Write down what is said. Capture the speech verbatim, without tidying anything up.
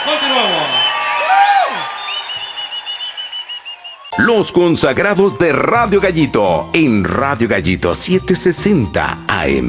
continuamos. Los consagrados de Radio Gallito en Radio Gallito setecientos sesenta A M.